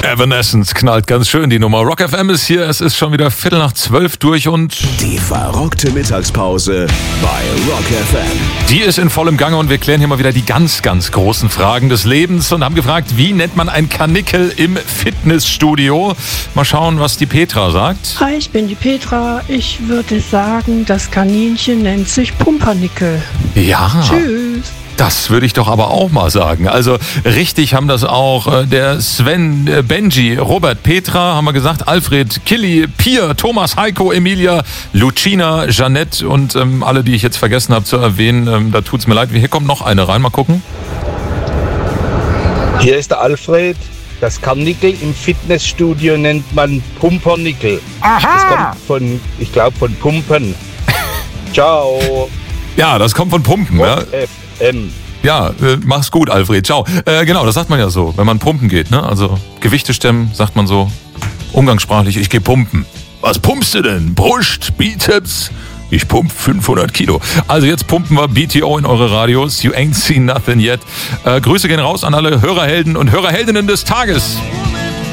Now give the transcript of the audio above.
Evanescence knallt ganz schön die Nummer. Rock FM ist hier, es ist schon wieder 11:45 durch und... Die verrockte Mittagspause bei Rock FM. Die ist in vollem Gange und wir klären hier mal wieder die ganz, ganz großen Fragen des Lebens und haben gefragt, wie nennt man ein Karnickel im Fitnessstudio? Mal schauen, was die Petra sagt. Hi, ich bin die Petra. Ich würde sagen, das Kaninchen nennt sich Pumpernickel. Ja. Tschüss. Das würde ich doch aber auch mal sagen. Also richtig haben das auch der Sven, Benji, Robert, Petra, haben wir gesagt, Alfred, Killy, Pia, Thomas, Heiko, Emilia, Lucina, Jeanette und alle, die ich jetzt vergessen habe zu erwähnen. Da tut's mir leid. Hier kommt noch eine rein. Mal gucken. Hier ist der Alfred. Das Karnickel im Fitnessstudio nennt man Pumpernickel. Aha! Das kommt von, ich glaube, von Pumpen. Ciao. Ja, das kommt von Pumpen. Ja. FM. Ja, mach's gut, Alfred. Ciao. Genau, das sagt man ja so, wenn man pumpen geht, ne? Also Gewichte stemmen, sagt man so umgangssprachlich, ich geh pumpen. Was pumpst du denn? Brust, Bizeps? Ich pump 500 Kilo. Also jetzt pumpen wir BTO in eure Radios. You ain't seen nothing yet. Grüße gehen raus an alle Hörerhelden und Hörerheldinnen des Tages.